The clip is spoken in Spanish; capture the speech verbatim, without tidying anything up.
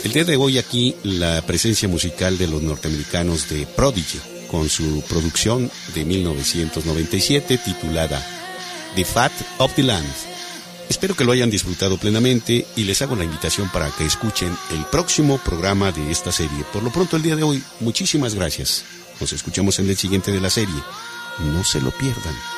El día de hoy aquí la presencia musical de los norteamericanos de Prodigy, con su producción de mil novecientos noventa y siete titulada The Fat of the Land. Espero que lo hayan disfrutado plenamente y les hago la invitación para que escuchen el próximo programa de esta serie. Por lo pronto el día de hoy, muchísimas gracias. Nos escuchamos en el siguiente de la serie. No se lo pierdan.